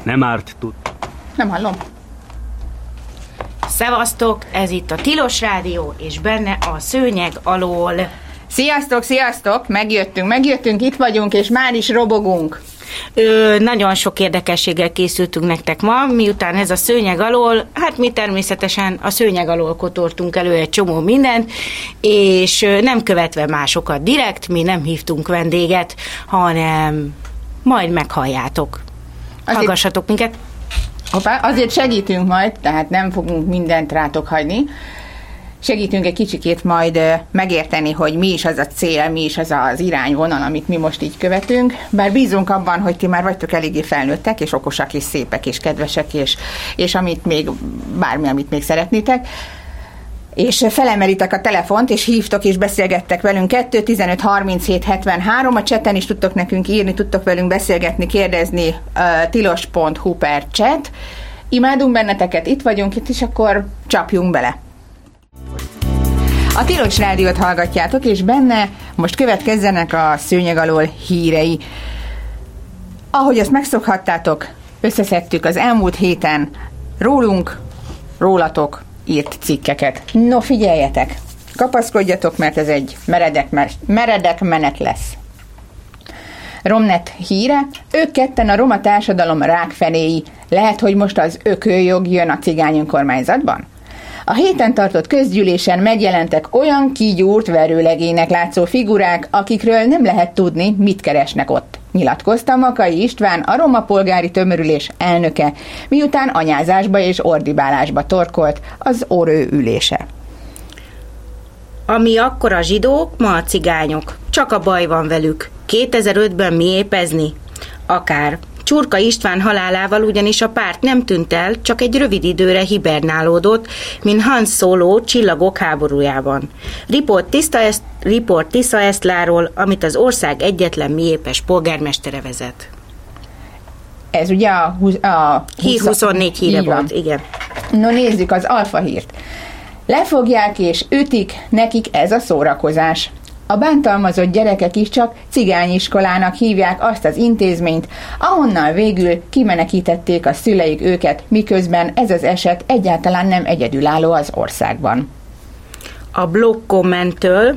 Nem árt tud. Nem hallom. Szevasztok, ez itt a Tilos Rádió, és benne a Szőnyeg alól. Sziasztok, sziasztok! Megjöttünk, itt vagyunk, és már is robogunk. Nagyon sok érdekességgel készültünk nektek ma, miután ez a Szőnyeg alól, hát mi természetesen a szőnyeg alól kotortunk elő egy csomó mindent, és nem követve másokat direkt, mi nem hívtunk vendéget, hanem majd meghalljátok. Hallgassatok minket. Hoppá, azért segítünk majd, tehát nem fogunk mindent rátok hagyni. Segítünk egy kicsikét majd megérteni, hogy mi is az a cél, mi is az az irányvonal, amit mi most így követünk. Bár bízunk abban, hogy ti már vagytok eléggé felnőttek, és okosak, és szépek, és kedvesek, és amit még, bármi, amit még szeretnétek. És felemelitek a telefont, és hívtok, és beszélgettek velünk 2 15 37 73, a chaten is tudtok nekünk írni, tudtok velünk beszélgetni, kérdezni, tilos.hu/chat. Imádunk benneteket, itt vagyunk, és akkor csapjunk bele. A Tilos Rádiót hallgatjátok, és benne most következzenek a Szőnyeg alól hírei. Ahogy azt megszokhattátok, összeszedtük az elmúlt héten rólatok írt cikkeket. No, figyeljetek! Kapaszkodjatok, mert ez egy meredek menet lesz. Romnet híre: ők ketten a roma társadalom rákfenéi. Lehet, hogy most az ökőjog jön a cigány önkormányzatban? A héten tartott közgyűlésen megjelentek olyan kigyúrt verőlegénynek látszó figurák, akikről nem lehet tudni, mit keresnek ott, nyilatkozta Makai István, a Roma Polgári Tömörülés elnöke, miután anyázásba és ordibálásba torkolt az ORÖ ülése. Ami akkor a zsidók, ma a cigányok. Csak a baj van velük. 2005-ben mi épezni? Akár. Csurka István halálával ugyanis a párt nem tűnt el, csak egy rövid időre hibernálódott, mint Han Solo Csillagok háborújában. Riport Tisza Esztláról, amit az ország egyetlen miépes polgármestere vezet. Ez ugye a Hír 24 híre volt, igen. No, nézzük az Alfa hírt. Lefogják és ütik, nekik ez a szórakozás. A bántalmazott gyerekek is csak cigányiskolának hívják azt az intézményt, ahonnan végül kimenekítették a szüleik őket, miközben ez az eset egyáltalán nem egyedülálló az országban. A blog kommenttől: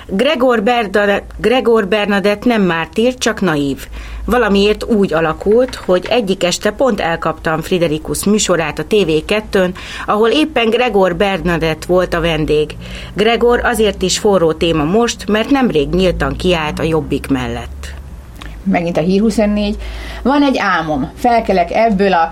Gregor Bernadett nem mártír, csak naív. Valamiért úgy alakult, hogy egyik este pont elkaptam Friderikus műsorát a TV2-n, ahol éppen Gregor Bernadett volt a vendég. Gregor azért is forró téma most, mert nemrég nyíltan kiállt a Jobbik mellett. Megint a Hír 24. Van egy álmom, felkelek ebből a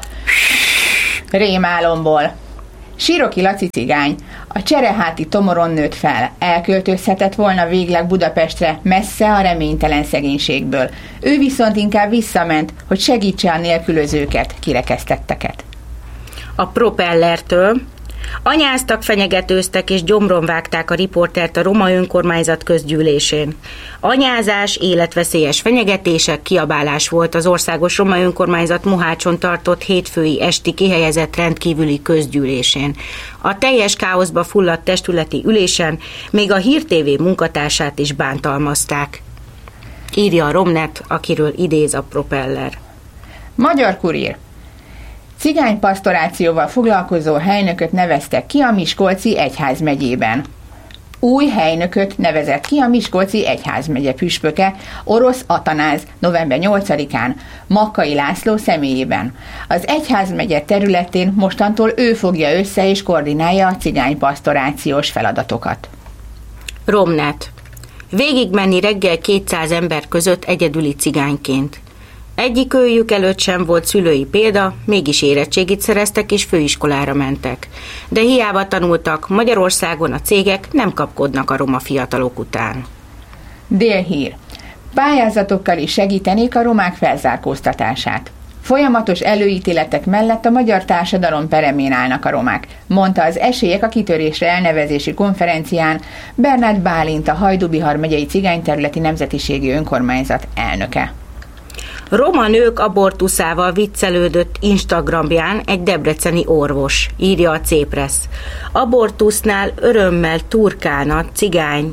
rémálomból. Siroki Laci cigány a Csereháti Tomoron nőtt fel, elköltözhetett volna végleg Budapestre, messze a reménytelen szegénységből. Ő viszont inkább visszament, hogy segítse a nélkülözőket, kirekesztetteket. A Propellertől: anyáztak, fenyegetőztek és gyomron vágták a riportert a Roma Önkormányzat közgyűlésén. Anyázás, életveszélyes fenyegetések, kiabálás volt az Országos Roma Önkormányzat Mohácson tartott hétfői esti kihelyezett rendkívüli közgyűlésén. A teljes káoszba fulladt testületi ülésen még a Hír TV munkatársát is bántalmazták. Írja a Romnet, akiről idéz a Propeller. Magyar Kurír: cigánypasztorációval foglalkozó helynököt neveztek ki a Miskolci egyházmegyében. Új helynököt nevezett ki a Miskolci egyházmegye püspöke, Orosz Atanáz november 8-án Makkai László személyében. Az egyházmegye területén mostantól ő fogja össze és koordinálja a cigánypasztorációs feladatokat. Romnet: végigmenni reggel 200 ember között egyedüli cigányként. Egyik őjük előtt sem volt szülői példa, mégis érettségit szereztek és főiskolára mentek. De hiába tanultak, Magyarországon a cégek nem kapkodnak a roma fiatalok után. Délhír: pályázatokkal is segítenék a romák felzárkóztatását. Folyamatos előítéletek mellett a magyar társadalom peremén állnak a romák, mondta az Esélyek a kitörésre elnevezési konferencián Bernát Bálint, a Hajdú-Bihar megyei cigányterületi nemzetiségi önkormányzat elnöke. Roma nők abortuszával viccelődött Instagramján egy debreceni orvos, írja a C-Press. Abortusznál örömmel turkálna cigány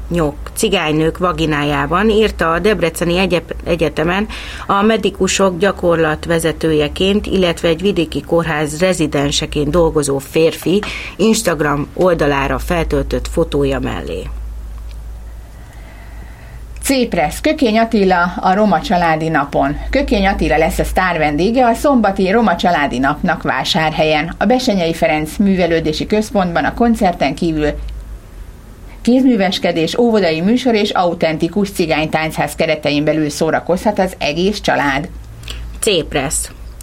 cigánynők vaginájában, írta a Debreceni Egyetemen a medikusok gyakorlatvezetőjeként, illetve egy vidéki kórház rezidenseként dolgozó férfi Instagram oldalára feltöltött fotója mellé. C-Press. Kökény Attila a Roma Családi Napon. Kökény Attila lesz a sztár vendége a szombati Roma Családi Napnak Vásárhelyen. A Bessenyei Ferenc Művelődési Központban a koncerten kívül kézműveskedés, óvodai műsor és autentikus cigánytáncház keretein belül szórakozhat az egész család. C-Press.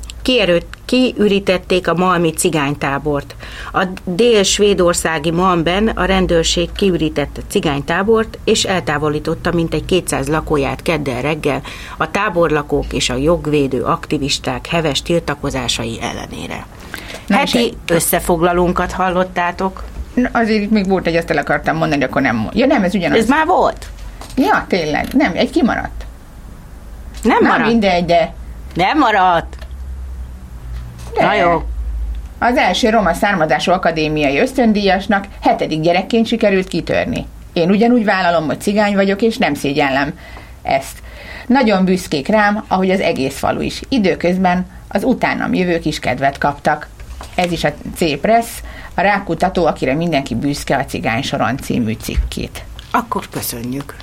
Kiürítették a malmi cigánytábort. A dél-svédországi Malmben a rendőrség kiürítette cigánytábort, és eltávolította mintegy 200 lakóját kedden reggel a táborlakók és a jogvédő aktivisták heves tiltakozásai ellenére. Heti összefoglalónkat hallottátok? Azért még volt, hogy azt el akartam mondani, akkor nem. Ja nem, ez ugyanaz. Ez már volt? Ja, tényleg. Nem, egy kimaradt. Nem maradt? Mindegy, de... Nem maradt. De. Na jó. Az első roma származású akadémiai ösztöndíjasnak 7. gyerekként sikerült kitörni. Én ugyanúgy vállalom, hogy cigány vagyok, és nem szégyellem ezt. Nagyon büszkék rám, ahogy az egész falu is. Időközben az utánam jövők is kedvet kaptak. Ez is a C-Press, a rákutató, akire mindenki büszke a Cigány Soron című cikkét. Akkor köszönjük.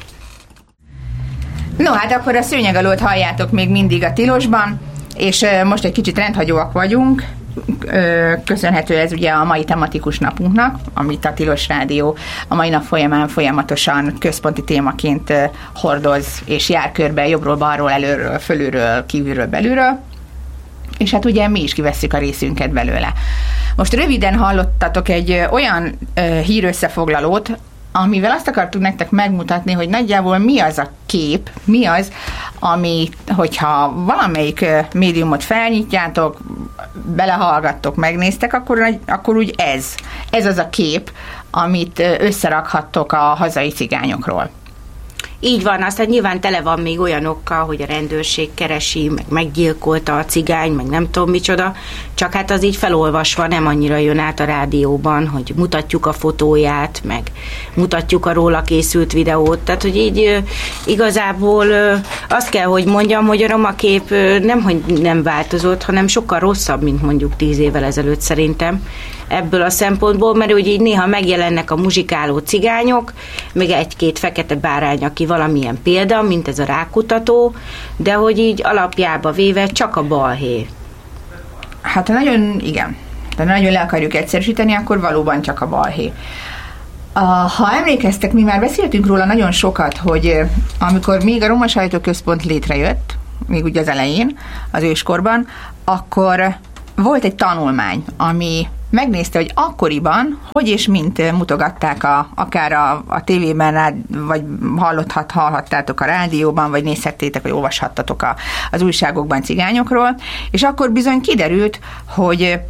No, hát akkor a szőnyegalót halljátok még mindig a Tilosban, és most egy kicsit rendhagyóak vagyunk, köszönhető ez ugye a mai tematikus napunknak, amit a Tilos Rádió a mai nap folyamán folyamatosan központi témaként hordoz, és jár körbe jobbról, balról, előről, fölülről, kívülről, belülről, és hát ugye mi is kivesszük a részünket belőle. Most röviden hallottatok egy olyan hírösszefoglalót, amivel azt akartuk nektek megmutatni, hogy nagyjából mi az a kép, mi az, ami, hogyha valamelyik médiumot felnyitjátok, belehallgattok, megnéztek, akkor úgy ez az a kép, amit összerakhattok a hazai cigányokról. Így van, aztán nyilván tele van még olyanokkal, hogy a rendőrség keresi, meg meggyilkolta a cigány, meg nem tudom micsoda, csak hát az így felolvasva nem annyira jön át a rádióban, hogy mutatjuk a fotóját, meg mutatjuk a róla készült videót, tehát hogy így igazából azt kell, hogy mondjam, hogy a roma kép nemhogy nem változott, hanem sokkal rosszabb, mint mondjuk 10 évvel ezelőtt szerintem. Ebből a szempontból, mert ugye így néha megjelennek a muzsikáló cigányok, meg egy-két fekete bárány, aki valamilyen példa, mint ez a rákutató, de hogy így alapjába véve csak a balhé. Hát nagyon, igen. De nagyon le akarjuk egyszerűsíteni, akkor valóban csak a balhé. Ha emlékeztek, mi már beszéltünk róla nagyon sokat, hogy amikor még a Roma Sajtóközpont létrejött, még ugye az elején, az őskorban, akkor volt egy tanulmány, ami megnézte, hogy akkoriban, hogy és mint mutogatták akár a tévében, vagy hallhattátok a rádióban, vagy nézhettétek, vagy olvashattatok az újságokban cigányokról, és akkor bizony kiderült, hogy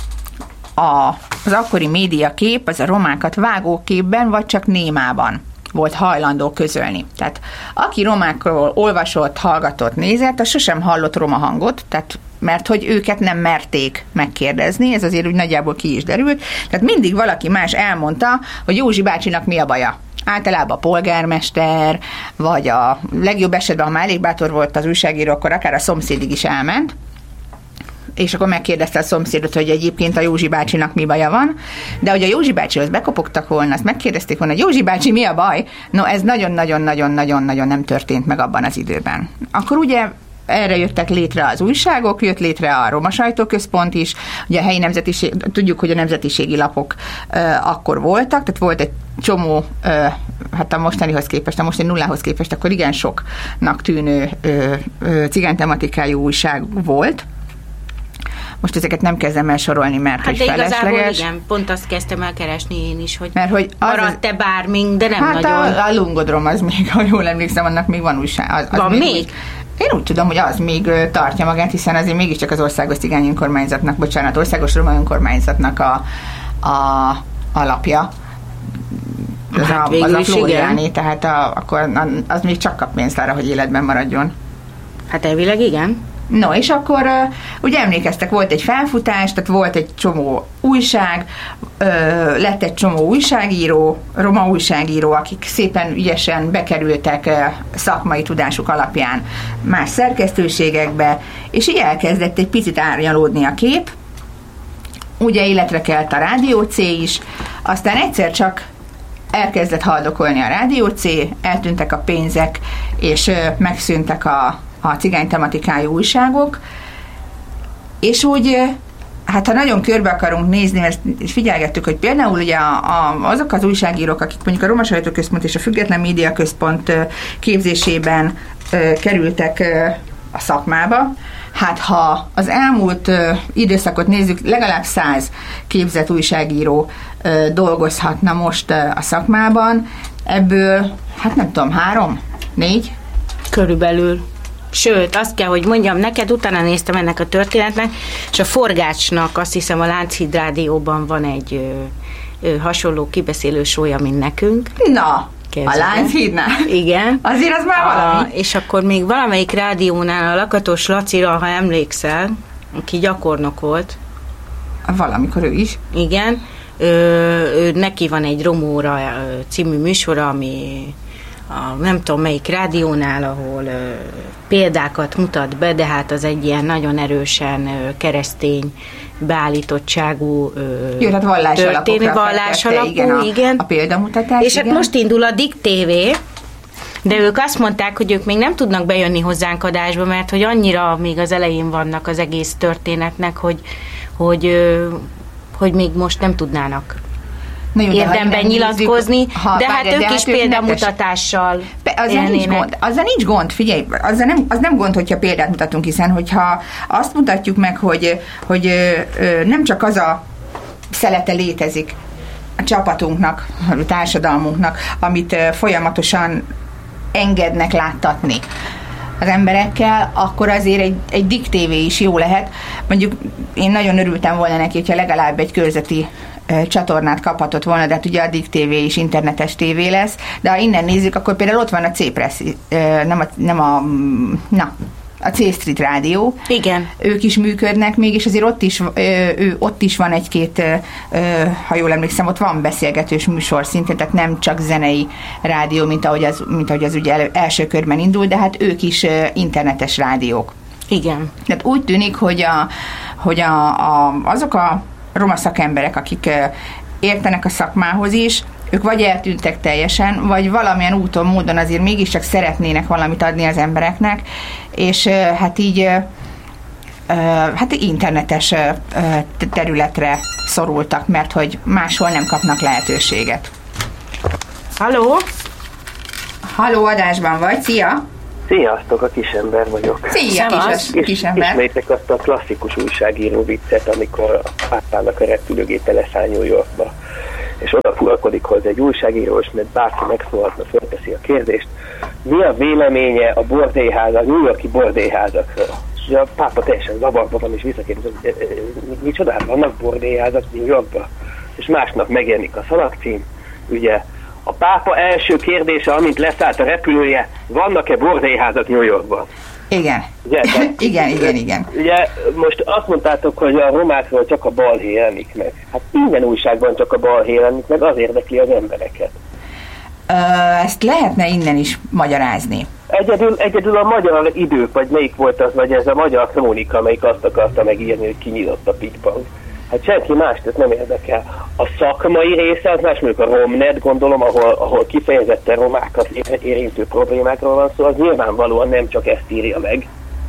az akkori médiakép az a romákat vágóképben, vagy csak némában volt hajlandó közölni. Tehát aki romákról olvasott, hallgatott, nézett, az sosem hallott roma hangot, mert hogy őket nem merték megkérdezni, ez azért úgy nagyjából ki is derült. Tehát mindig valaki más elmondta, hogy Józsi bácsinak mi a baja. Általában a polgármester, vagy a legjobb esetben, ha már elég bátor volt az újságíró, akkor akár a szomszédig is elment, és akkor megkérdezte a szomszédot, hogy egyébként a Józsi bácsinak mi baja van, de hogy a Józsi bácsihoz bekopogtak volna, azt megkérdezték volna, hogy Józsi bácsi, mi a baj? No, ez nagyon-nagyon-nagyon-nagyon nem történt meg abban az időben. Akkor ugye erre jöttek létre az újságok, jött létre a Roma Sajtóközpont is, ugye a helyi nemzetiség, tudjuk, hogy a nemzetiségi lapok akkor voltak, tehát volt egy csomó, hát a mostanihoz képest, a mostani nullához képest, akkor igen soknak tűnő cigánytematikájú újság volt. Most ezeket nem kezdem el sorolni, mert hogy felesleges. Hát igazából igen, pont azt kezdtem el keresni én is, hogy hogy maradt-e bármink, de nem hát nagyon. A Lungodrom az még, ha jól emlékszem, annak még van újság. Az van még? Én úgy tudom, hogy az még tartja magát, hiszen azért mégiscsak az Országos Cigány Önkormányzatnak, Országos Roma Önkormányzatnak a lapja. Hát az a Flóriáné, tehát akkor az még csak kap pénzt arra, hogy életben maradjon. Hát elvileg igen. No, és akkor ugye emlékeztek, volt egy felfutás, tehát volt egy csomó újság, lett egy csomó újságíró, roma újságíró, akik szépen ügyesen bekerültek szakmai tudásuk alapján más szerkesztőségekbe, és így elkezdett egy picit árnyalódni a kép, ugye életre kelt a Rádió C is, aztán egyszer csak elkezdett haldokolni a Rádió C, eltűntek a pénzek, és megszűntek a cigány tematikájú újságok, és úgy, hát ha nagyon körbe akarunk nézni, ezt figyelgettük, hogy például ugye azok az újságírók, akik mondjuk a Roma Sajtóközpont és a Független Média Központ képzésében kerültek a szakmába, hát ha az elmúlt időszakot nézzük, legalább 100 képzett újságíró dolgozhatna most a szakmában, ebből, hát nem tudom, 3, 4? Körülbelül. Sőt, azt kell, hogy mondjam neked, utána néztem ennek a történetnek, és a Forgácsnak azt hiszem a Lánchíd Rádióban van egy hasonló kibeszélő sója, mint nekünk. Na, a Lánchídnál? Igen. Azért az már valami. És akkor még valamelyik rádiónál a Lakatos Lacira, ha emlékszel, aki gyakornok volt. Valamikor ő is. Igen. Neki van egy Romóra című műsora, ami nem tudom melyik rádiónál, ahol példákat mutat be, de hát az egy ilyen nagyon keresztény beállítottságú tehát vallás alapú, igen. A példamutatás. És hát most indul a Dick TV, de ők azt mondták, hogy ők még nem tudnak bejönni hozzánk adásba, mert hogy annyira még az elején vannak az egész történetnek, hogy még most nem tudnának érdemben nyilatkozni, de hát ők is példamutatással élnének. Azzal nincs gond, figyelj, az nem gond, hogyha példát mutatunk, hiszen hogyha azt mutatjuk meg, hogy nem csak az a szelete létezik a csapatunknak, a társadalmunknak, amit folyamatosan engednek láttatni az emberekkel, akkor azért egy Dick TV is jó lehet. Mondjuk én nagyon örültem volna neki, hogyha legalább egy körzeti csatornát kaphatott volna, de hát ugye a Dick TV is internetes tévé lesz, de ha innen nézzük, akkor például ott van a C-Press, a C-Street Rádió. Igen. Ők is működnek még, és azért ott is van egy-két, ha jól emlékszem, ott van beszélgetős műsor szintén, tehát nem csak zenei rádió, mint ahogy az ugye első körben indul, de hát ők is internetes rádiók. Igen. Tehát úgy tűnik, hogy azok a roma szakemberek, akik értenek a szakmához is, ők vagy eltűntek teljesen, vagy valamilyen úton, módon azért mégiscsak szeretnének valamit adni az embereknek, és hát így internetes területre szorultak, mert hogy máshol nem kapnak lehetőséget. Halló? Halló, adásban vagy, szia! Sziasztok, a Kisember vagyok. Szia, Kisember! Ismétek azt a klasszikus újságíró viccet, amikor a pápának a repülőgépe leszáll New Yorkba, és oda furkodik hozzá egy újságíró, és mert bárki megszólaltna, fölteszi a kérdést, mi a véleménye a bordélyházak, New York-i bordélyházakról? És a pápa teljesen zavarban van, és visszakérdez, micsoda, vannak bordélyházak New Yorkban? És másnap megjelenik a szalagcím, ugye, a pápa első kérdése, amint leszállt a repülője, vannak-e bordélyházak New Yorkban? Igen. Ugye, igen. Ugye most azt mondtátok, hogy a romákról csak a balhé jelenik meg. Hát minden újságban csak a balhé jelenik meg, az érdekli az embereket. Ezt lehetne innen is magyarázni. Egyedül a Magyar Idők, vagy melyik volt az, vagy ez a Magyar Krónika, amelyik azt akarta megírni, hogy kinyitott a Pitbank. Hát senki más, tehát nem érdekel. A szakmai része az más, mondjuk a Romnet, gondolom, ahol kifejezetten romákat érintő problémákról van szó, az nyilvánvalóan nem csak ezt írja meg.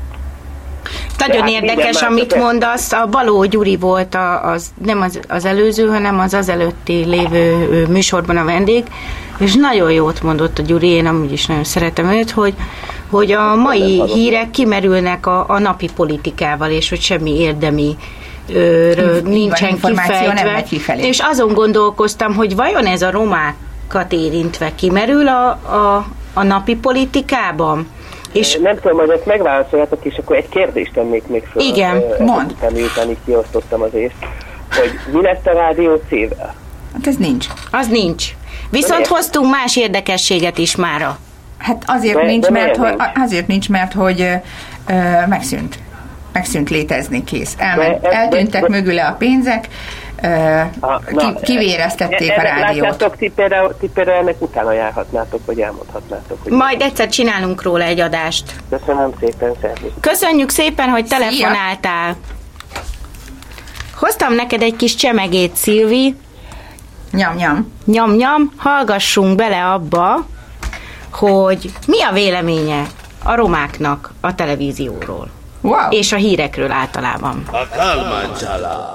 Nagyon érdekes, amit mondasz. A Baló Gyuri volt nem az előző, hanem az előtti lévő műsorban a vendég, és nagyon jót mondott a Gyuri, én amúgy is nagyon szeretem őt, hogy a mai hírek kimerülnek a napi politikával, és hogy semmi érdemi nincsen kifejtve. És azon gondolkoztam, hogy vajon ez a romákat érintve kimerül a napi politikában? És nem tudom, hogy ezt megválaszoljátok, és akkor egy kérdést tennék még föl. Igen, mondd. Miután kiosztottam az észt, hogy mi lesz a Rádió C-vel? Hát ez nincs. Az nincs. Viszont hoztunk más érdekességet is mára. Hát azért nincs, mert hogy megszűnt. megszűnt létezni, kész. Eltűntek mögüle a pénzek, kivéreztették a rádiót. Látjátok, ti például ennek utána járhatnátok, vagy elmondhatnátok. Hogy majd egyszer csinálunk róla egy adást. Köszönöm szépen, szervusz. Köszönjük szépen, hogy telefonáltál. Hoztam neked egy kis csemegét, Szilvi. Nyam-nyam. Nyam-nyam, hallgassunk bele abba, hogy mi a véleménye a romáknak a televízióról. Wow. És a hírekről általában. A Kálmán család.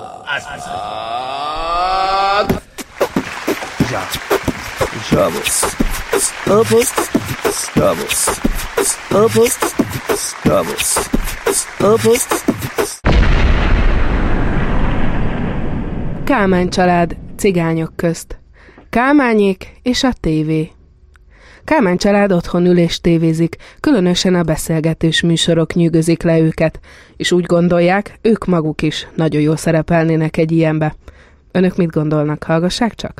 Szabosz. Szabosz. Szabosz. Szabosz. Szabosz. Szabosz. Kálmán család cigányok közt. Kálmányék és a tévé. Kálmán család otthon ül és tévézik, különösen a beszélgetős műsorok nyűgözik le őket, és úgy gondolják, ők maguk is nagyon jól szerepelnének egy ilyenbe. Önök mit gondolnak? Hallgassák csak?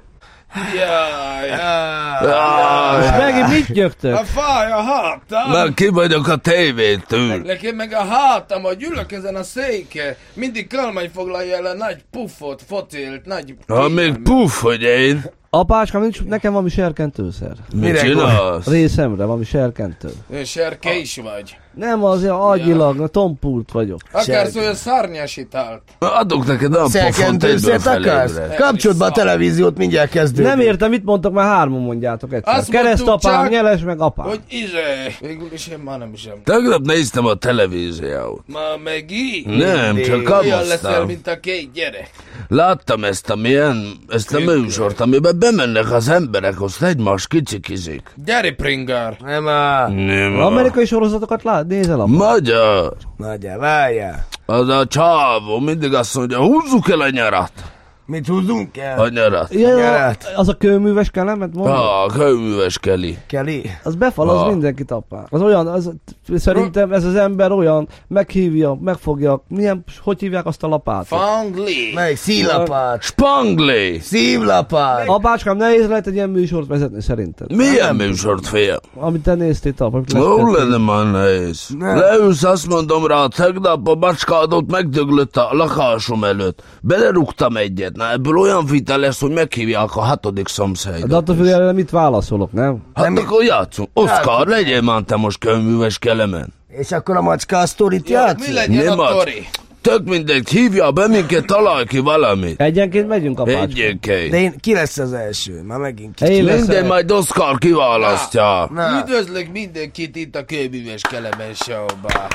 Most megint mit gyögtök? A fáj a hátam. Már ki vagyok a tévétől. Nekem meg a hátam, hogy ülök ezen a széke. Mindig Kálmán foglalja el a nagy puffot, fotélt, nagy... Ha még puff, hogy én. Apácskám, nincs nekem valami serkentőszer. Mit csinálsz? Részemre valami serkentő. Serke is vagy. Nem, azért agyilag, tompult vagyok. Akarsz olyan szárnyas italt? Adok neked a pofont egyből Szerkentőszert akarsz? felébre. Kapcsold be a televíziót, mindjárt kezdődik. Nem értem, mit mondtok, már hárman mondjátok egyszer. Azt Keresztapám, mondtuk csak, Nyeles, meg apám. Hogy végül is én már nem sem. Tegnap néztem a televíziót. Ma megint? Nem, csak Olyan leszel, abasztam. mint a két gyerek. Láttam ezt a műsort, amiben bemennek az emberek, azt egymás kicsikizik. Gyere, Pringár! Nem áll. Nem. Amerikai sorozatokat nézel, apám? Magyar. Nagyjá, várjál. Az a csávó mindig azt mondja, húzzuk el a nyarat. Mit húzzunk el? A nyarat. Ja, az a kőműves kelemet mondja? A kőműves Keli. Kelly. Az befalaz mindenkit, apám. Az olyan, szerintem ez az ember olyan, meghívja, megfogja, hogy hívják azt a lapát? Fangli! Melyik? Szívlapát. Spangli! Szívlapát. Apácskám, nehéz lehet egy ilyen műsort vezetni szerintem. Milyen műsort, fiam? Amit te néztél, apám. Ó, lenne már nehéz. Leülsz, azt mondom rá, tegnap a macskádot megdöglött a lakásom előtt. Belerúgtam egyet. Na, ebből olyan vita lesz, hogy meghívják a 6. szomszédot. De attól függően mit válaszolok, nem? Hát akkor játszunk. Oszkár, legyél már te most kőműves Kelemen. És akkor a macska a sztorit Mi játszik? legyen Nem a adsz. tori? Tök mindegy, hívja be minket, találj ki valamit. Egyenként megyünk, apácskám. Egyenként. De ki lesz az első? Már megint ki. Én Minden leszek. majd Oszkár kiválasztja. Na. Üdvözlök mindenkit itt a Kőműves Kelemen show-ba.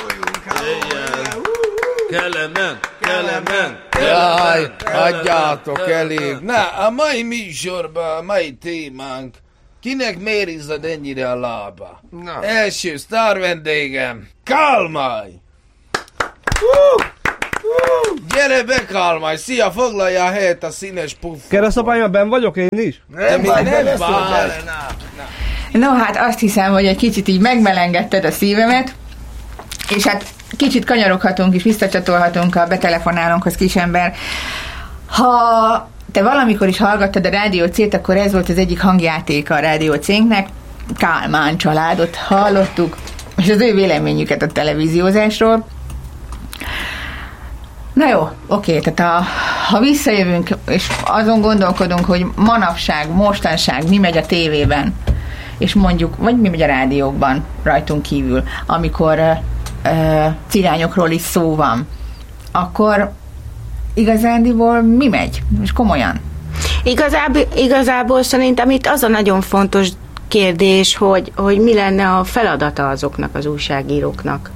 Kelemen. Jaj, hagyjátok elég. Na, a mai műsorban, a mai témánk, kinek miért izzad ennyire a lába? Na. Első sztár vendégem, Kálmán. Gyere be, Kálmán, szia, foglalja a helyet a színes puff. Keresztapámmal benn vagyok én is? De még nem vár. No, hát azt hiszem, hogy egy kicsit így megmelengetted a szívemet, és hát kicsit kanyaroghatunk és visszacsatolhatunk a betelefonálónkhoz, kisember. Ha te valamikor is hallgattad a Rádió C-t, akkor ez volt az egyik hangjátéka a Rádió C-nek. Kálmán családot hallottuk, és az ő véleményüket a televíziózásról. Na jó, oké, tehát ha visszajövünk, és azon gondolkodunk, hogy manapság, mostanság mi megy a tévében, és mondjuk, vagy mi megy a rádiókban rajtunk kívül, amikor cigányokról is szó van, akkor igazándiból mi megy? És komolyan. Igazából szerintem itt az a nagyon fontos kérdés, hogy mi lenne a feladata azoknak az újságíróknak,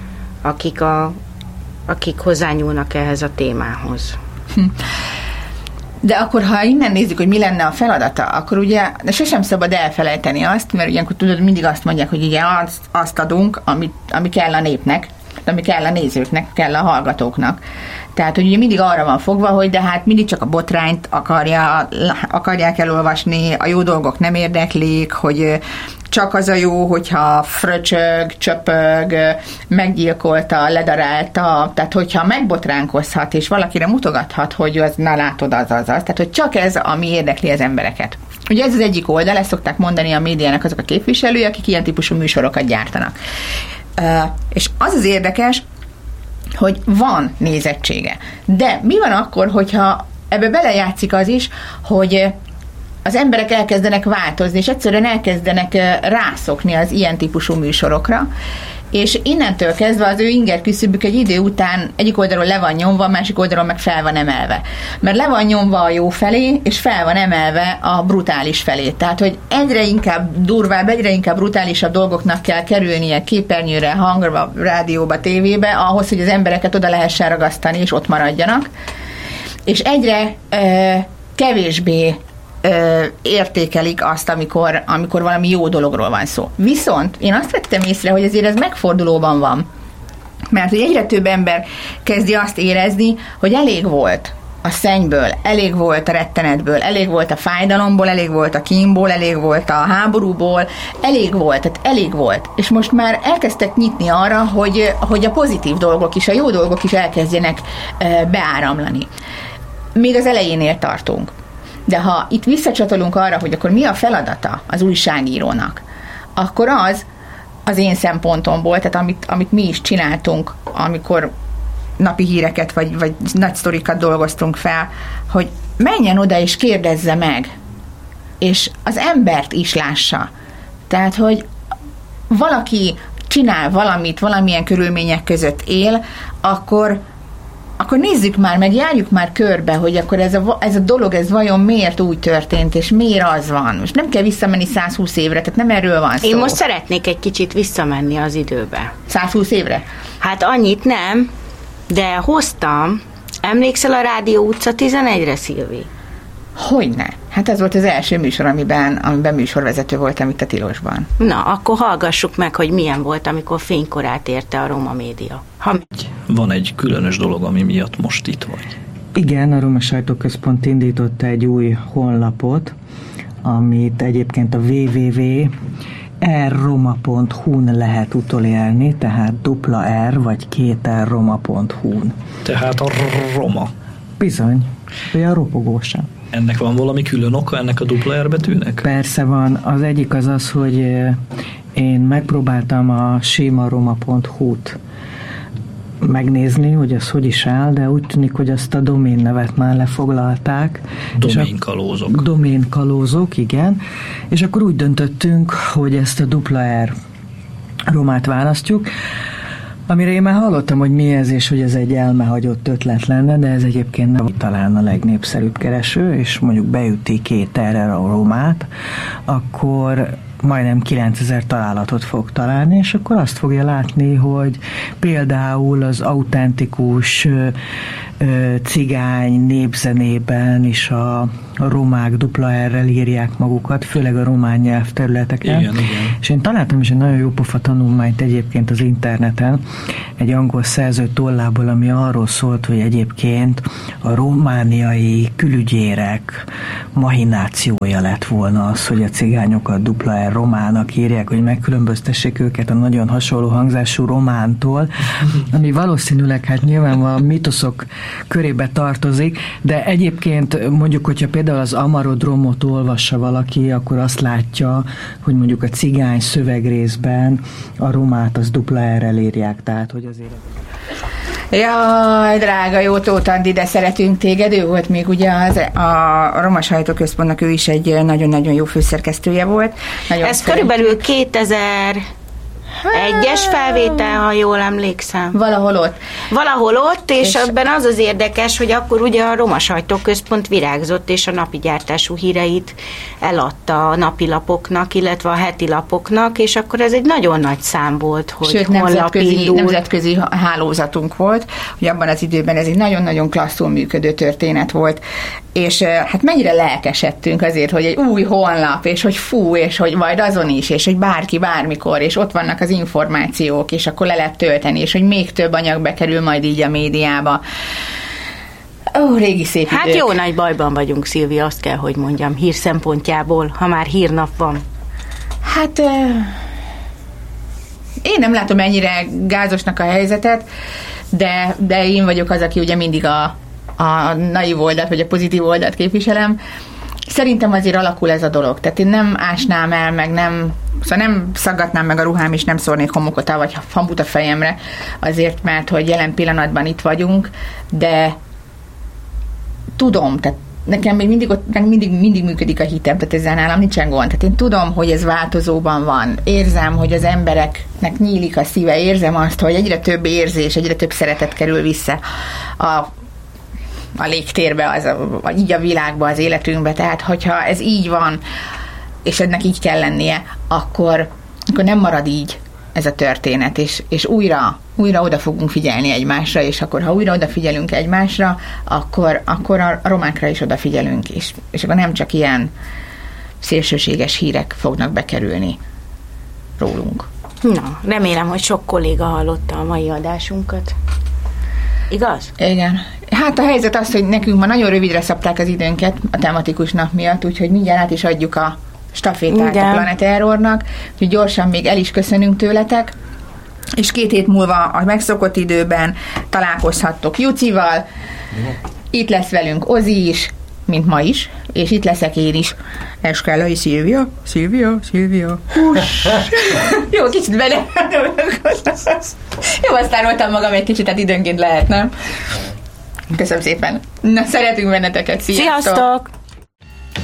akik hozzányúlnak ehhez a témához. De akkor, ha innen nézzük, hogy mi lenne a feladata, akkor ugye, de sosem szabad elfelejteni azt, mert ugyankor tudod, mindig azt mondják, hogy igen, azt adunk, ami kell a népnek, ami kell a nézőknek, kell a hallgatóknak. Tehát, hogy ugye mindig arra van fogva, hogy de hát mindig csak a botrányt akarják elolvasni, a jó dolgok nem érdeklik, hogy csak az a jó, hogyha fröcsög, csöpög, meggyilkolta, ledarálta, tehát hogyha megbotránkozhat, és valakire mutogathat, hogy az, na látod, az. Tehát, hogy csak ez, ami érdekli az embereket. Ugye ez az egyik oldal, ezt szokták mondani a médiának azok a képviselői, akik ilyen típusú műsorokat gyártanak. És az az érdekes, hogy van nézettsége. De mi van akkor, hogyha ebbe belejátszik az is, hogy az emberek elkezdenek változni, és egyszerűen elkezdenek rászokni az ilyen típusú műsorokra, és innentől kezdve az ő inger küszöbük egy idő után egyik oldalról le van nyomva, másik oldalról meg fel van emelve. Mert le van nyomva a jó felé, és fel van emelve a brutális felé. Tehát, hogy egyre inkább durvább, egyre inkább brutálisabb dolgoknak kell kerülnie képernyőre, hangra, rádióba, tévébe, ahhoz, hogy az embereket oda lehessen ragasztani, és ott maradjanak. És egyre kevésbé értékelik azt, amikor valami jó dologról van szó. Viszont én azt vettem észre, hogy azért ez megfordulóban van. Mert hogy egyre több ember kezdi azt érezni, hogy elég volt a szennyből, elég volt a rettenetből, elég volt a fájdalomból, elég volt a kínból, elég volt a háborúból, elég volt. És most már elkezdtek nyitni arra, hogy a pozitív dolgok is, a jó dolgok is elkezdjenek beáramlani. Még az elejénél tartunk. De ha itt visszacsatolunk arra, hogy akkor mi a feladata az újságírónak, akkor az én szempontomból, tehát amit mi is csináltunk, amikor napi híreket vagy nagy sztorikat dolgoztunk fel, hogy menjen oda és kérdezze meg, és az embert is lássa. Tehát, hogy valaki csinál valamit, valamilyen körülmények között él, akkor nézzük már, meg járjuk már körbe, hogy akkor ez a dolog, ez vajon miért úgy történt, és miért az van. Most nem kell visszamenni 120 évre, tehát nem erről van szó. Én most szeretnék egy kicsit visszamenni az időbe. 120 évre? Hát annyit nem, de hoztam. Emlékszel a Rádió utca 11-re, Szilvi? Hogyne. Hát ez volt az első műsor, amiben műsorvezető voltam itt a Tilosban. Na, akkor hallgassuk meg, hogy milyen volt, amikor fénykorát érte a Roma média. Van egy különös dolog, ami miatt most itt vagy. Igen, a Roma Sajtóközpont indította egy új honlapot, amit egyébként a www.rroma.hu-n lehet utolérni, tehát R vagy 2R roma.hu-n. Tehát a Roma. Bizony, olyan ropogósan. Ennek van valami külön oka, ennek a R betűnek? Persze van. Az egyik az, hogy én megpróbáltam a simaroma.hu-t megnézni, hogy az hogy is áll, de úgy tűnik, hogy azt a domén nevet már lefoglalták. Doménkalózok. Doménkalózok, igen. És akkor úgy döntöttünk, hogy ezt a R romát választjuk, amire én már hallottam, hogy mi ez, és hogy ez egy elmehagyott ötlet lenne, de ez egyébként nem talán a legnépszerűbb kereső, és mondjuk beüti 2 romát, akkor majdnem 9000 találatot fog találni, és akkor azt fogja látni, hogy például az autentikus cigány népzenében is a romák R-rel írják magukat, főleg a román nyelvterületeken. Igen. És én találtam is egy nagyon jó pofa tanulmányt egyébként az interneten, egy angol szerző tollából, ami arról szólt, hogy egyébként a romániai külügyérek mahinációja lett volna az, hogy a cigányokat R romának írják, hogy megkülönböztessék őket a nagyon hasonló hangzású romántól, ami valószínűleg hát nyilván a mitoszok körébe tartozik, de egyébként mondjuk, hogyha például az Amarodromot olvassa valaki, akkor azt látja, hogy mondjuk a cigány szövegrészben a romát az R-rel írják, tehát hogy azért... Jaj, drága jó Tóth Andi, de szeretünk téged, ő volt még ugye a Roma Sajtóközpontnak, ő is egy nagyon-nagyon jó főszerkesztője volt. Ez körülbelül 2001-es felvétel, ha jól emlékszem. Valahol ott, és ebben az az érdekes, hogy akkor ugye a Roma Sajtóközpont virágzott, és a napi gyártású híreit eladta a napilapoknak, illetve a heti lapoknak, és akkor ez egy nagyon nagy szám volt, hogy sőt, nemzetközi hálózatunk volt, hogy abban az időben ez egy nagyon-nagyon klasszul működő történet volt, és hát mennyire lelkesedtünk azért, hogy egy új honlap, és hogy fú, és hogy majd azon is, és hogy bárki bármikor, és ott vannak az információk, és akkor le lehet tölteni, és hogy még több anyag bekerül majd így a médiába. Ó, régi szép idők. Hát jó nagy bajban vagyunk, Szilvi, azt kell, hogy mondjam, hír szempontjából, ha már hírnap van. Hát én nem látom ennyire gázosnak a helyzetet, de én vagyok az, aki ugye mindig a naiv oldalt, vagy a pozitív oldalt képviselem, szerintem azért alakul ez a dolog. Tehát én nem ásnám el, meg nem szaggatnám meg a ruhám, és nem szórnék homokot vagy hambut a fejemre, azért, mert hogy jelen pillanatban itt vagyunk, de tudom, tehát nekem még mindig működik a hitem, tehát ezzel nálam nincsen gond. Tehát én tudom, hogy ez változóban van. Érzem, hogy az embereknek nyílik a szíve, érzem azt, hogy egyre több érzés, egyre több szeretet kerül vissza a légtérbe, így a világba, az életünkbe. Tehát, hogyha ez így van, és ennek így kell lennie, akkor nem marad így ez a történet, és újra oda fogunk figyelni egymásra, és akkor, ha újra odafigyelünk egymásra, akkor a romákra is odafigyelünk, és akkor nem csak ilyen szélsőséges hírek fognak bekerülni rólunk. Na, remélem, hogy sok kolléga hallotta a mai adásunkat. Igaz? Igen. Hát a helyzet az, hogy nekünk ma nagyon rövidre szabták az időnket a tematikus nap miatt, úgyhogy mindjárt át is adjuk a stafétát a Planet Errornak, úgyhogy gyorsan még el is köszönünk tőletek, és 2 hét múlva a megszokott időben találkozhattok Jucival, itt lesz velünk Ozi is, mint ma is, és itt leszek én is. Eskellai Szilvia. Jó, kicsit bele. Jó, aztán voltam magam egy kicsit, tehát időnként lehet, nem? Köszönöm szépen. Na, szeretünk benneteket. Sziasztok!